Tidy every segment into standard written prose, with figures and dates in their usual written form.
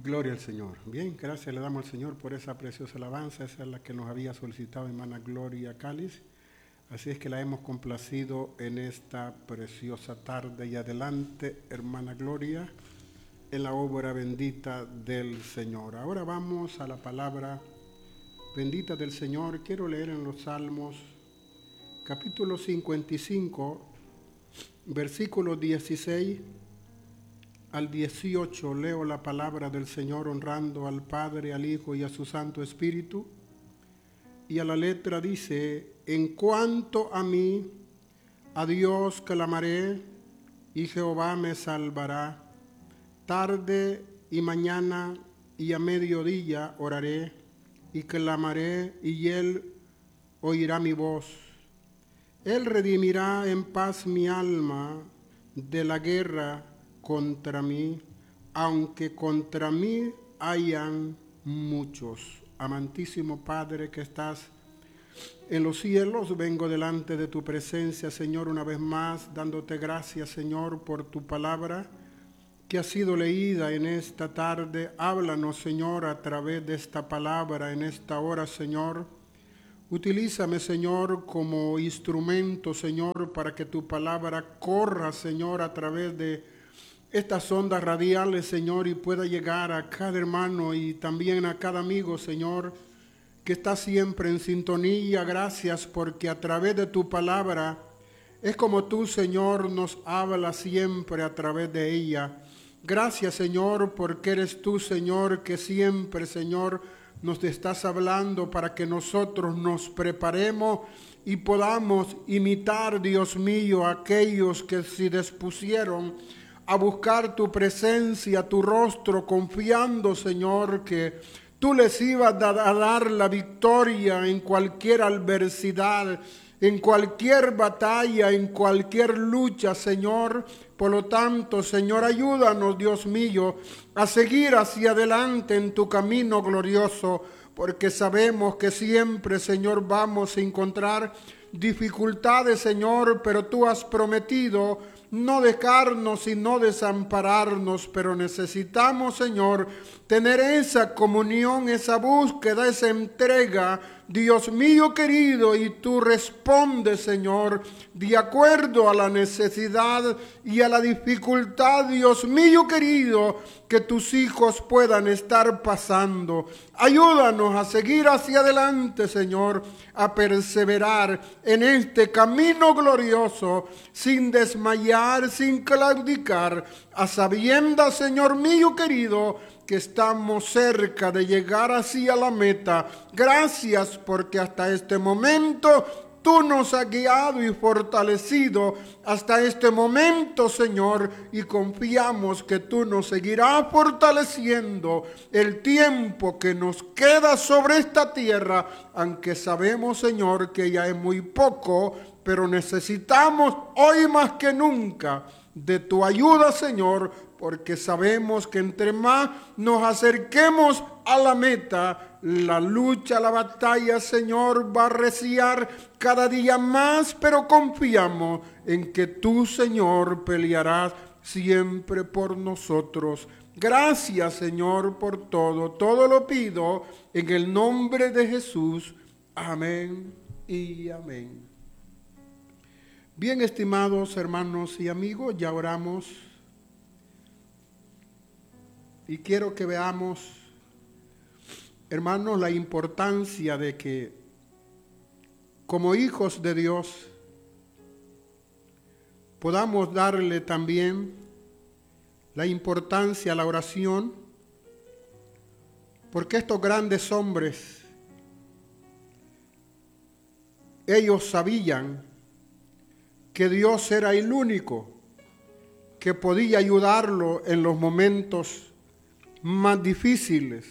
Gloria al Señor. Bien, gracias le damos al Señor por esa preciosa alabanza. Esa es la que nos había solicitado hermana Gloria Cáliz. Así es que la hemos complacido en esta preciosa tarde. Y adelante, hermana Gloria, en la obra bendita del Señor. Ahora vamos a la palabra bendita del Señor. Quiero leer en los Salmos, capítulo 55, versículo 16 al 18, leo la palabra del Señor honrando al Padre, al Hijo y a su Santo Espíritu. Y a la letra dice: en cuanto a mí, a Dios clamaré, y Jehová me salvará. Tarde y mañana y a mediodía oraré, y clamaré, y Él oirá mi voz. Él redimirá en paz mi alma de la guerra contra mí, aunque contra mí hayan muchos. Amantísimo Padre que estás en los cielos, vengo delante de tu presencia, Señor, una vez más, dándote gracias, Señor, por tu palabra que ha sido leída en esta tarde. Háblanos, Señor, a través de esta palabra en esta hora, Señor. Utilízame, Señor, como instrumento, Señor, para que tu palabra corra, Señor, a través de estas ondas radiales, Señor, y pueda llegar a cada hermano y también a cada amigo, Señor, que está siempre en sintonía. Gracias porque a través de tu palabra es como tú, Señor, nos hablas siempre a través de ella. Gracias, Señor, porque eres tú, Señor, que siempre, Señor, nos estás hablando para que nosotros nos preparemos y podamos imitar, Dios mío, a aquellos que se dispusieron a buscar tu presencia, tu rostro, confiando, Señor, que tú les ibas a dar la victoria en cualquier adversidad, en cualquier batalla, en cualquier lucha, Señor. Por lo tanto, Señor, ayúdanos, Dios mío, a seguir hacia adelante en tu camino glorioso, porque sabemos que siempre, Señor, vamos a encontrar dificultades, Señor, pero tú has prometido no dejarnos y no desampararnos, pero necesitamos, Señor, tener esa comunión, esa búsqueda, esa entrega, Dios mío querido, y tú respondes, Señor, de acuerdo a la necesidad y a la dificultad, Dios mío querido, que tus hijos puedan estar pasando. Ayúdanos a seguir hacia adelante, Señor, a perseverar en este camino glorioso, sin desmayar, sin claudicar, a sabiendas, Señor mío querido, que estamos cerca de llegar hacia la meta. Gracias porque hasta este momento tú nos has guiado y fortalecido hasta este momento, Señor, y confiamos que tú nos seguirás fortaleciendo el tiempo que nos queda sobre esta tierra, aunque sabemos, Señor, que ya es muy poco, pero necesitamos hoy más que nunca de tu ayuda, Señor, porque sabemos que entre más nos acerquemos a la meta, la lucha, la batalla, Señor, va a arreciar cada día más, pero confiamos en que tú, Señor, pelearás siempre por nosotros. Gracias, Señor, por todo. Todo lo pido en el nombre de Jesús. Amén y amén. Bien, estimados hermanos y amigos, ya oramos y quiero que veamos, hermanos, la importancia de que como hijos de Dios podamos darle también la importancia a la oración, porque estos grandes hombres, ellos sabían que Dios era el único que podía ayudarlo en los momentos más difíciles.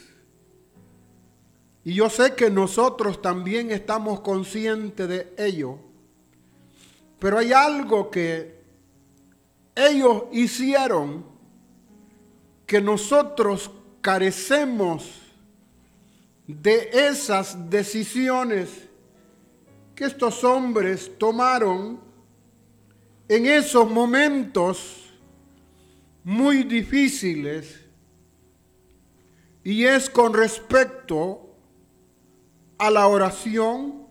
Y yo sé que nosotros también estamos conscientes de ello, pero hay algo que ellos hicieron que nosotros carecemos de esas decisiones que estos hombres tomaron en esos momentos muy difíciles y es con respecto a la oración,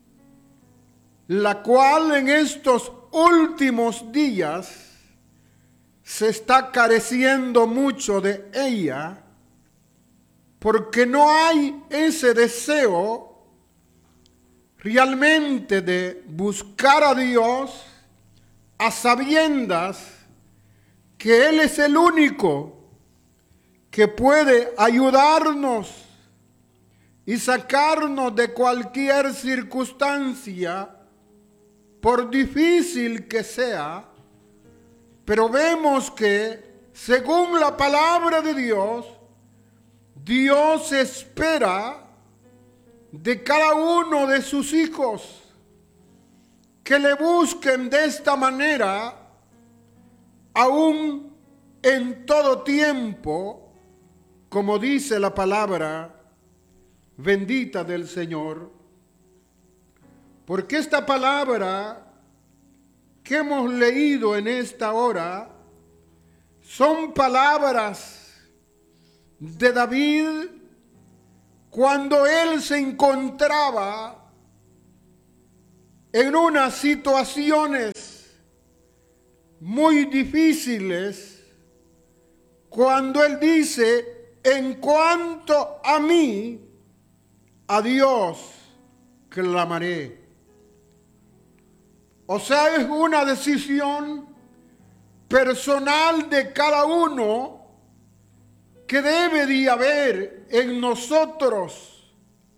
la cual en estos últimos días se está careciendo mucho de ella, porque no hay ese deseo realmente de buscar a Dios a sabiendas que Él es el único que puede ayudarnos y sacarnos de cualquier circunstancia, por difícil que sea. Pero vemos que, según la palabra de Dios, Dios espera de cada uno de sus hijos que le busquen de esta manera, aún en todo tiempo, como dice la palabra bendita del Señor. Porque esta palabra que hemos leído en esta hora son palabras de David cuando él se encontraba en unas situaciones muy difíciles, cuando él dice: en cuanto a mí, a Dios clamaré. O sea, es una decisión personal de cada uno que debe de haber en nosotros,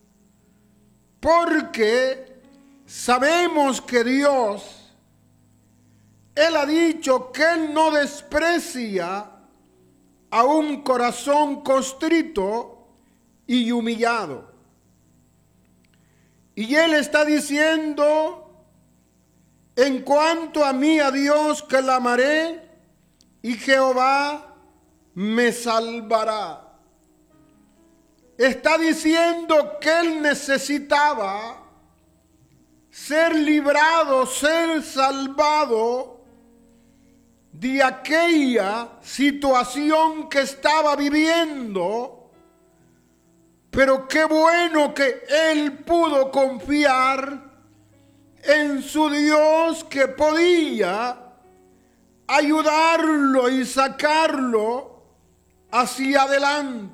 porque sabemos que Dios, Él ha dicho que Él no desprecia a un corazón contrito y humillado. Y Él está diciendo: en cuanto a mí, a Dios clamaré, y Jehová me salvará. Está diciendo que él necesitaba ser librado, ser salvado de aquella situación que estaba viviendo, pero qué bueno que él pudo confiar en su Dios, que podía ayudarlo y sacarlo hacia adelante.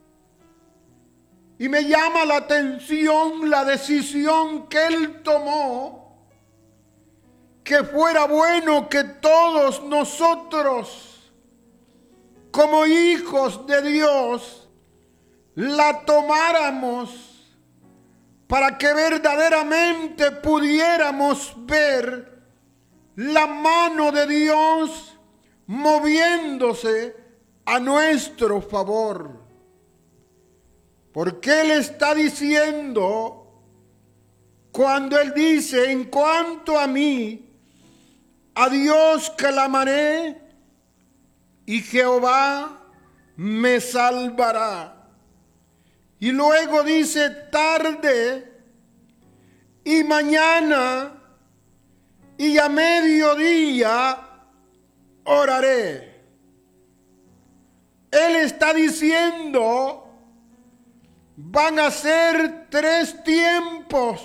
Y me llama la atención la decisión que él tomó, que fuera bueno que todos nosotros, como hijos de Dios, la tomáramos, para que verdaderamente pudiéramos ver la mano de Dios moviéndose a nuestro favor. Porque Él está diciendo, cuando Él dice: en cuanto a mí, a Dios clamaré, y Jehová me salvará. Y luego dice: tarde y mañana y a mediodía oraré. Él está diciendo: van a ser 3 tiempos,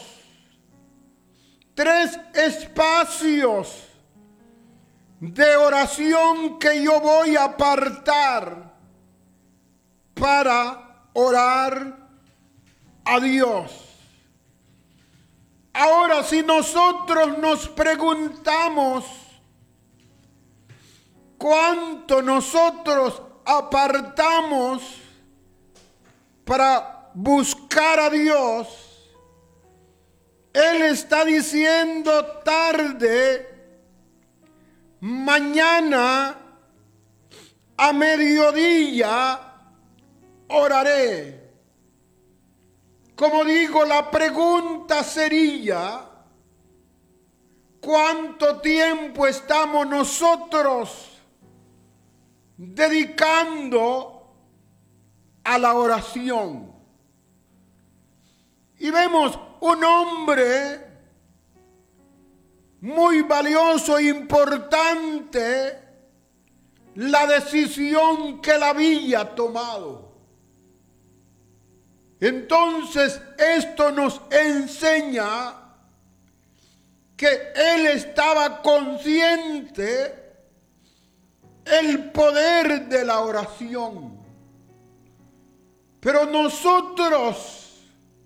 3 espacios de oración que yo voy a apartar para orar a Dios. Ahora, si nosotros nos preguntamos cuánto nosotros apartamos para buscar a Dios, Él está diciendo: tarde, mañana, a mediodía oraré. Como digo, la pregunta sería: ¿cuánto tiempo estamos nosotros dedicando a la oración? Y vemos un hombre muy valioso e importante, la decisión que él había tomado. Entonces esto nos enseña que él estaba consciente el poder de la oración. Pero nosotros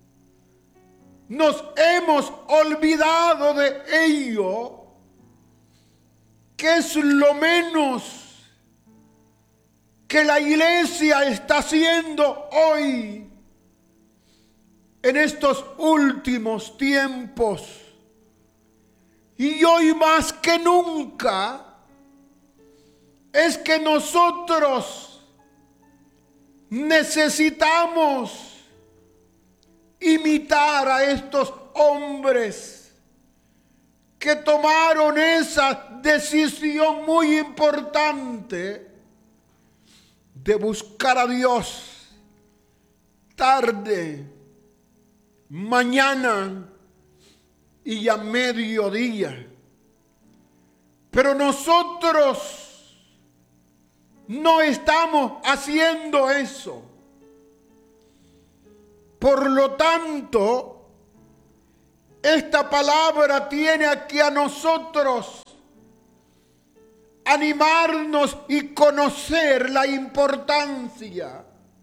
nos hemos olvidado de ello, que es lo menos que la iglesia está haciendo hoy en estos últimos tiempos. Y hoy más que nunca es que nosotros necesitamos imitar a estos hombres que tomaron esa decisión muy importante de buscar a Dios tarde, mañana y a mediodía. Pero nosotros no estamos haciendo eso. Por lo tanto, esta palabra tiene aquí a nosotros animarnos y conocer la importancia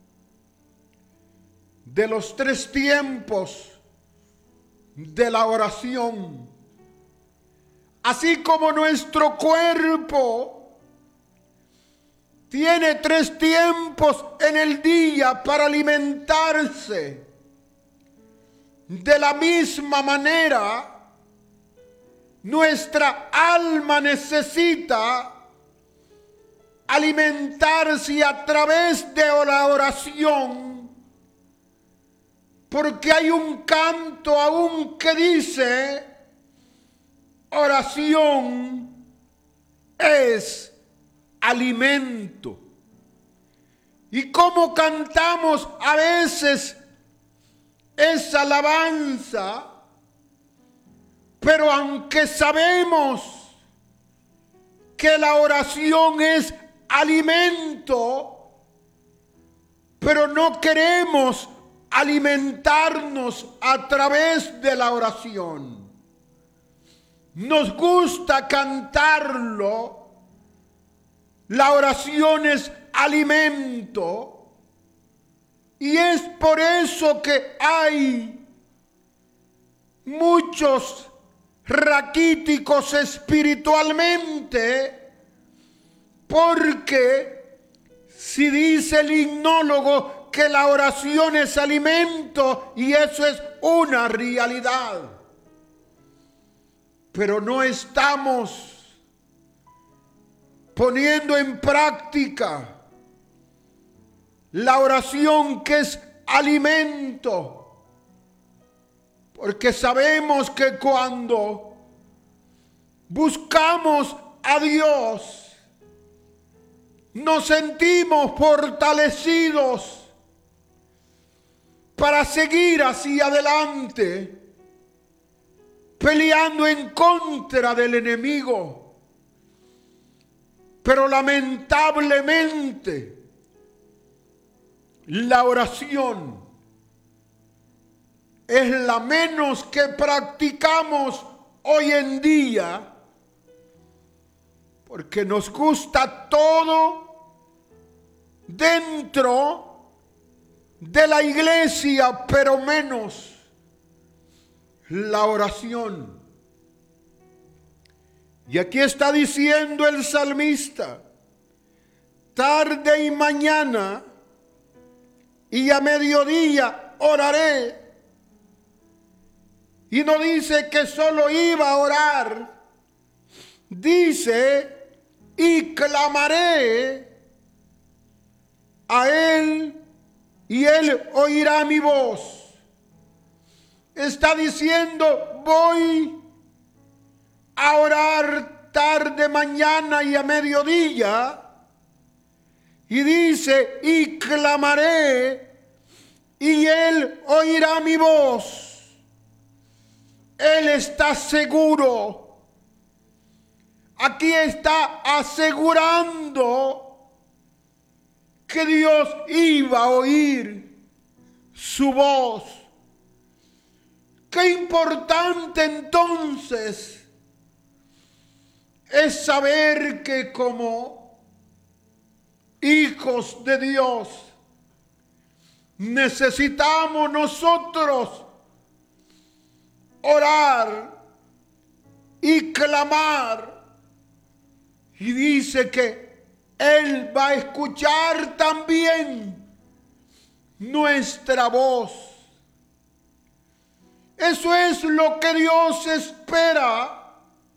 de los 3 tiempos de la oración. Así como nuestro cuerpo tiene 3 tiempos en el día para alimentarse, de la misma manera, nuestra alma necesita alimentarse a través de la oración, porque hay un canto aún que dice: oración es alimento. Y como cantamos a veces esa alabanza, pero aunque sabemos que la oración es alimento, pero no queremos alimentarnos a través de la oración. Nos gusta cantarlo. La oración es alimento. Y es por eso que hay muchos raquíticos espiritualmente, porque si dice el himnólogo que la oración es alimento, y eso es una realidad, pero no estamos poniendo en práctica la oración, que es alimento, porque sabemos que cuando buscamos a Dios nos sentimos fortalecidos para seguir hacia adelante, peleando en contra del enemigo. Pero lamentablemente la oración es la menos que practicamos hoy en día, porque nos gusta todo dentro de la iglesia, pero menos la oración. Y aquí está diciendo el salmista: tarde y mañana y a mediodía oraré. Y no dice que solo iba a orar, dice: y clamaré a él y él oirá mi voz. Está diciendo: voy a orar tarde, mañana y a mediodía. Y dice: y clamaré y él oirá mi voz. Él está seguro. Aquí está asegurando que Dios iba a oír su voz. Qué importante entonces es saber que como hijos de Dios necesitamos nosotros orar y clamar. Y dice que Él va a escuchar también nuestra voz. Eso es lo que Dios espera.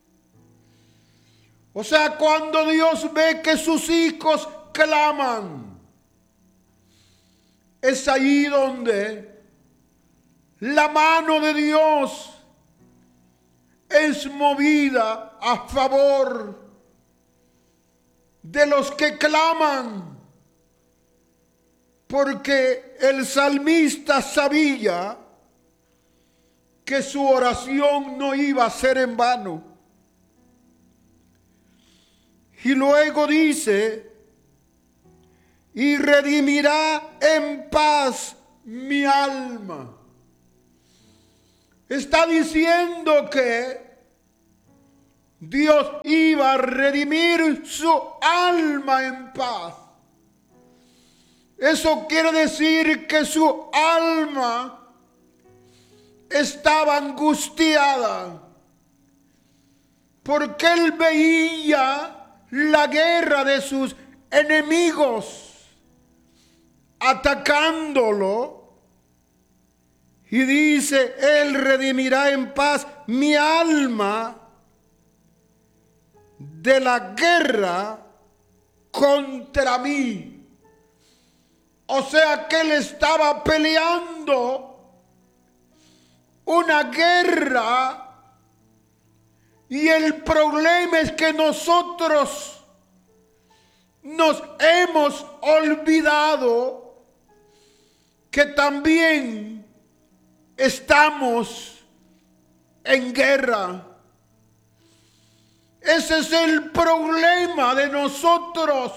O sea, cuando Dios ve que sus hijos claman, es ahí donde la mano de Dios es movida a favor de los que claman. Porque el salmista sabía que su oración no iba a ser en vano. Y luego dice, y redimirá en paz mi alma. Está diciendo que Dios iba a redimir su alma en paz. Eso quiere decir que su alma estaba angustiada porque él veía la guerra de sus enemigos atacándolo, y dice, Él redimirá en paz mi alma de la guerra contra mí. O sea que él estaba peleando una guerra, y el problema es que nosotros nos hemos olvidado que también estamos en guerra. Ese es el problema de nosotros.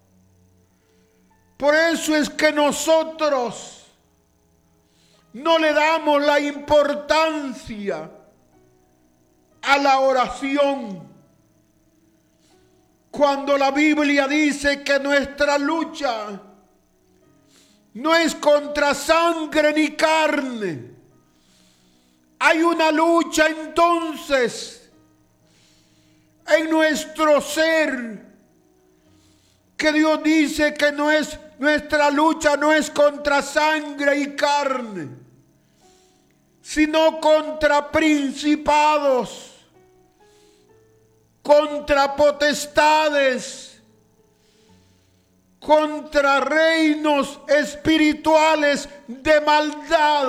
Por eso es que nosotros no le damos la importancia a la oración, cuando la Biblia dice que nuestra lucha no es contra sangre ni carne. Hay una lucha entonces en nuestro ser, que Dios dice que nuestra lucha no es contra sangre y carne, sino contra principados, contra potestades, contra reinos espirituales de maldad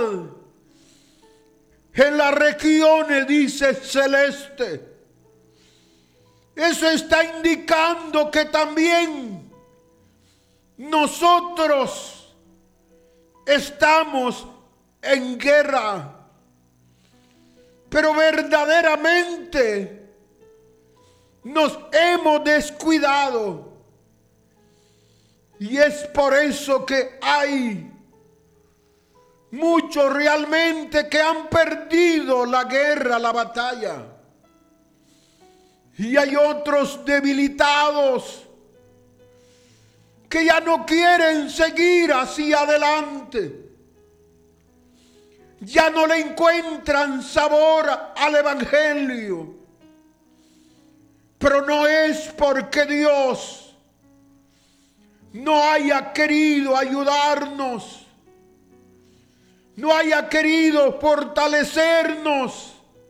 en las regiones, dice, celeste. Eso está indicando que también nosotros estamos en guerra. Pero verdaderamente nos hemos descuidado. Y es por eso que hay muchos realmente que han perdido la guerra, la batalla. Y hay otros debilitados que ya no quieren seguir hacia adelante. Ya no le encuentran sabor al evangelio. Pero no es porque Dios no haya querido ayudarnos, no haya querido fortalecernos,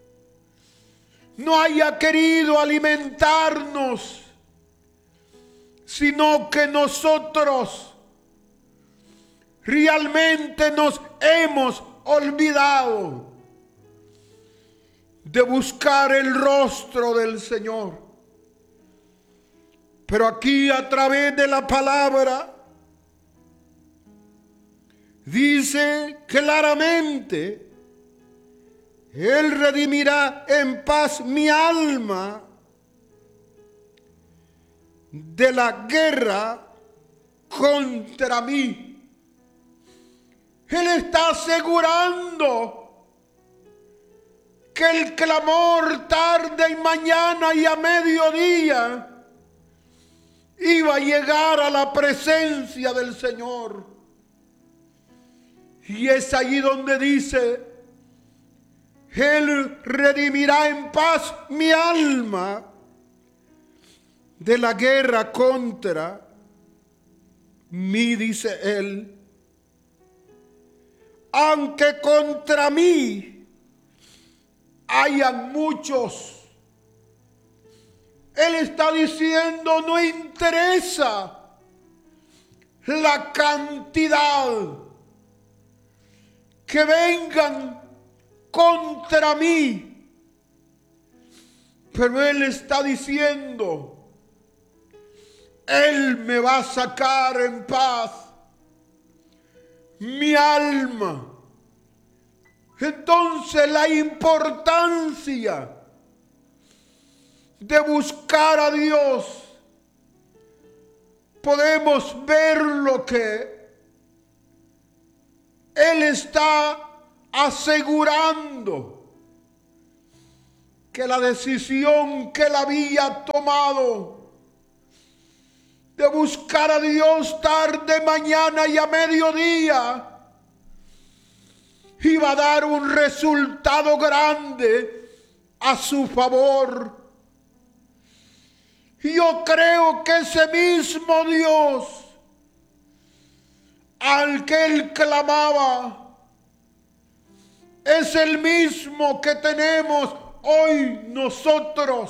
no haya querido alimentarnos, sino que nosotros realmente nos hemos olvidado de buscar el rostro del Señor. Pero aquí, a través de la palabra, dice claramente, Él redimirá en paz mi alma de la guerra contra mí. Él está asegurando que el clamor tarde y mañana y a mediodía iba a llegar a la presencia del Señor. Y es allí donde dice: Él redimirá en paz mi alma de la guerra contra mí, dice Él. Aunque contra mí hayan muchos, Él está diciendo: no interesa la cantidad que vengan contra mí, pero Él está diciendo: Él me va a sacar en paz mi alma. Entonces la importancia de buscar a Dios, podemos ver lo que Él está asegurando, que la decisión que Él había tomado de buscar a Dios tarde, mañana y a mediodía iba a dar un resultado grande a su favor. Yo creo que ese mismo Dios al que Él clamaba es el mismo que tenemos hoy nosotros,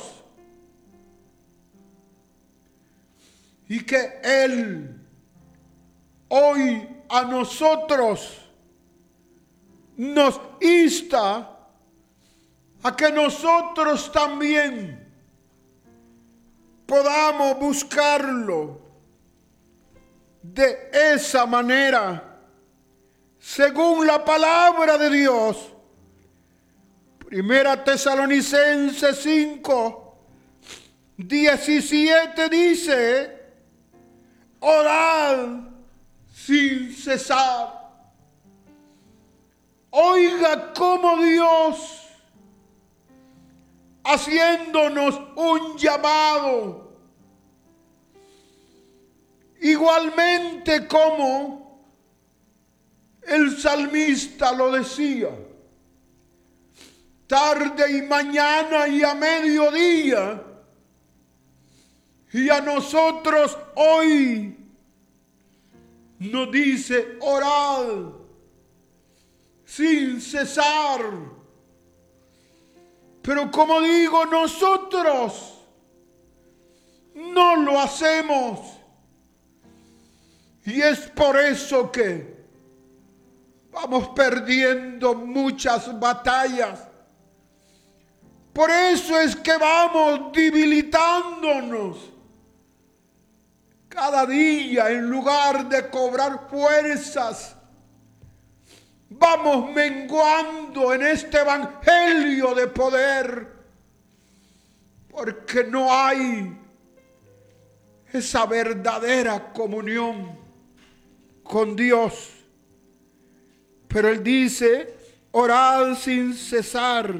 y que Él hoy a nosotros nos insta a que nosotros también podamos buscarlo de esa manera, según la palabra de Dios. Primera Tesalonicenses 5:17 dice: orad sin cesar. Oiga cómo Dios, haciéndonos un llamado, igualmente como el salmista lo decía, tarde y mañana y a mediodía, y a nosotros hoy nos dice: orad sin cesar. Pero como digo, nosotros no lo hacemos, y es por eso que vamos perdiendo muchas batallas. Por eso es que vamos debilitándonos cada día. En lugar de cobrar fuerzas, vamos menguando en este evangelio de poder, porque no hay esa verdadera comunión con Dios. Pero Él dice: orad sin cesar.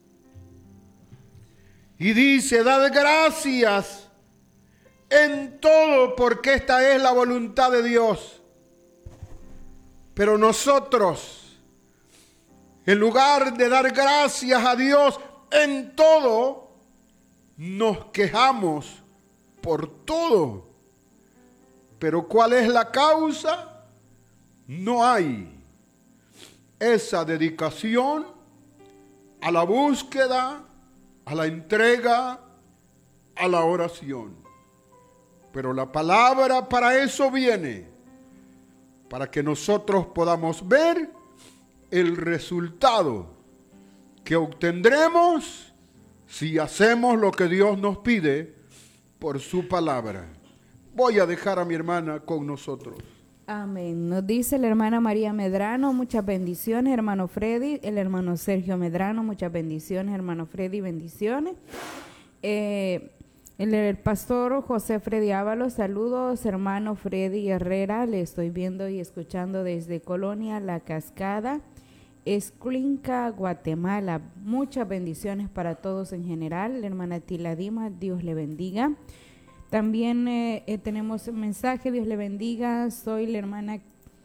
Y dice: dad gracias en todo, porque esta es la voluntad de Dios. Pero nosotros, en lugar de dar gracias a Dios en todo, nos quejamos por todo. Pero ¿cuál es la causa? No hay esa dedicación a la búsqueda, a la entrega, a la oración. Pero la palabra para eso viene, para que nosotros podamos ver el resultado que obtendremos si hacemos lo que Dios nos pide por su palabra. Voy a dejar a mi hermana con nosotros. Amén. Nos dice la hermana María Medrano: muchas bendiciones, hermano Freddy. El hermano Sergio Medrano: muchas bendiciones, hermano Freddy, bendiciones. El pastor José Freddy Ábalos, saludos, hermano Freddy Herrera, le estoy viendo y escuchando desde Colonia La Cascada, Escuinca, Guatemala. Muchas bendiciones para todos en general. La hermana Tila Dima, Dios le bendiga. También tenemos un mensaje, Dios le bendiga. Soy la hermana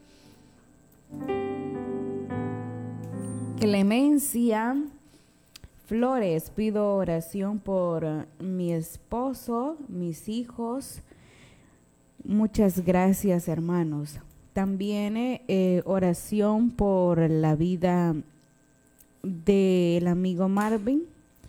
Clemencia Flores, pido oración por mi esposo, mis hijos. Muchas gracias, hermanos. También oración por la vida del amigo Marvin,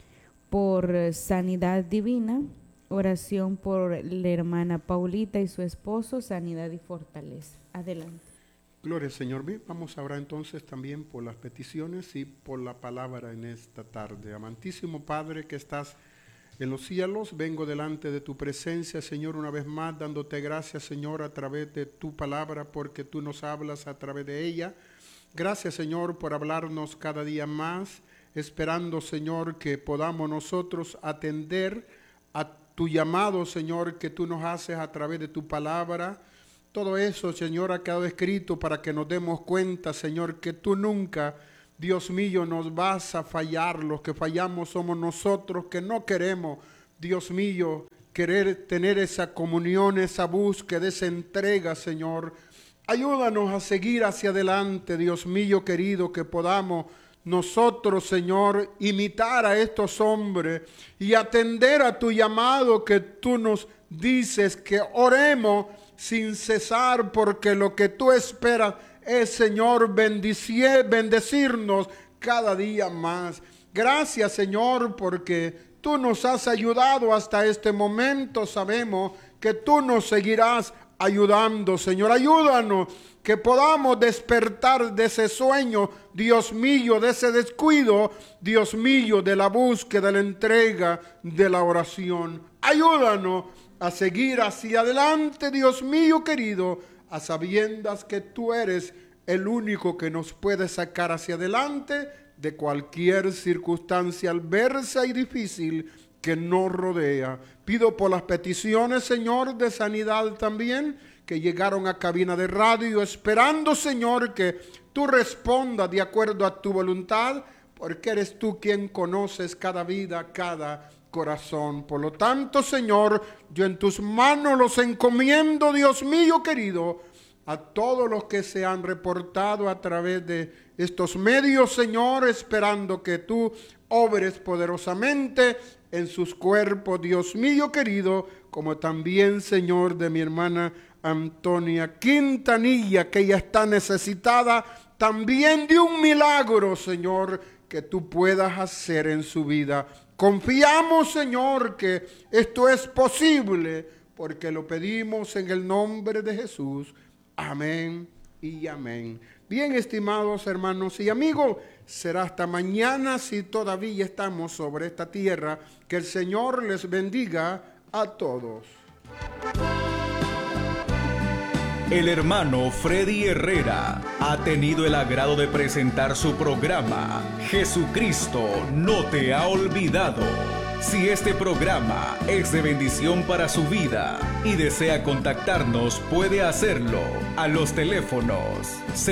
por sanidad divina. Oración por la hermana Paulita y su esposo, sanidad y fortaleza. Adelante. Gloria al Señor. Bien, vamos ahora entonces también por las peticiones y por la palabra en esta tarde. Amantísimo Padre que estás en los cielos, vengo delante de tu presencia, Señor, una vez más, dándote gracias, Señor, a través de tu palabra, porque tú nos hablas a través de ella. Gracias, Señor, por hablarnos cada día más, esperando, Señor, que podamos nosotros atender a tu llamado, Señor, que tú nos haces a través de tu palabra. Todo eso, Señor, ha quedado escrito para que nos demos cuenta, Señor, que tú nunca, Dios mío, nos vas a fallar. Los que fallamos somos nosotros, que no queremos, Dios mío, querer tener esa comunión, esa búsqueda, esa entrega, Señor. Ayúdanos a seguir hacia adelante, Dios mío querido, que podamos nosotros, Señor, imitar a estos hombres y atender a tu llamado que tú nos dices, que oremos sin cesar, porque lo que tú esperas es, Señor, bendecirnos cada día más. Gracias, Señor, porque tú nos has ayudado hasta este momento. Sabemos que tú nos seguirás ayudando, Señor. Ayúdanos que podamos despertar de ese sueño, Dios mío, de ese descuido, Dios mío, de la búsqueda, de la entrega, de la oración. Ayúdanos a seguir hacia adelante, Dios mío querido, a sabiendas que tú eres el único que nos puede sacar hacia adelante de cualquier circunstancia adversa y difícil que nos rodea. Pido por las peticiones, Señor, de sanidad también, que llegaron a cabina de radio, esperando, Señor, que tú respondas de acuerdo a tu voluntad, porque eres tú quien conoces cada vida, cada corazón. Por lo tanto, Señor, yo en tus manos los encomiendo, Dios mío querido, a todos los que se han reportado a través de estos medios, Señor, esperando que tú obres poderosamente en sus cuerpos, Dios mío querido, como también, Señor, de mi hermana Antonia Quintanilla, que ella está necesitada también de un milagro, Señor, que tú puedas hacer en su vida. Confiamos, Señor, que esto es posible, porque lo pedimos en el nombre de Jesús. Amén y amén. Bien, estimados hermanos y amigos, será hasta mañana si todavía estamos sobre esta tierra. Que el Señor les bendiga a todos. El hermano Freddy Herrera ha tenido el agrado de presentar su programa Jesucristo no te ha olvidado. Si este programa es de bendición para su vida y desea contactarnos, puede hacerlo a los teléfonos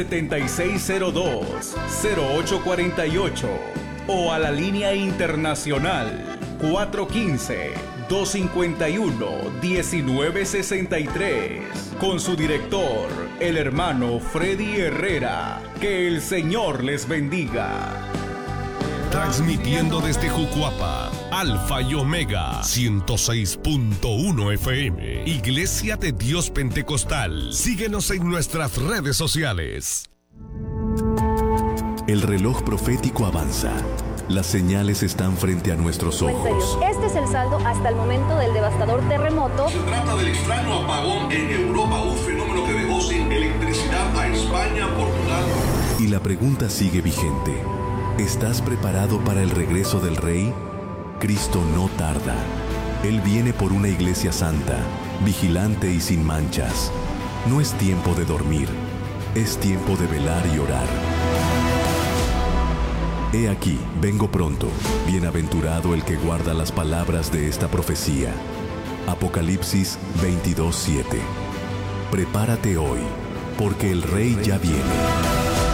7602-0848 o a la línea internacional 415-251-1963 con su director, el hermano Freddy Herrera. Que el Señor les bendiga. Transmitiendo desde Jucuapa, Alfa y Omega 106.1 FM, Iglesia de Dios Pentecostal. Síguenos en nuestras redes sociales. El reloj profético avanza. Las señales están frente a nuestros ojos. Este es el saldo hasta el momento del devastador terremoto. Se trata del extraño apagón en Europa, un fenómeno que dejó sin electricidad a España, Portugal. Y la pregunta sigue vigente. ¿Estás preparado para el regreso del Rey? Cristo no tarda. Él viene por una iglesia santa, vigilante y sin manchas. No es tiempo de dormir, es tiempo de velar y orar. He aquí, vengo pronto. Bienaventurado el que guarda las palabras de esta profecía. Apocalipsis 22:7. Prepárate hoy, porque el Rey ya viene.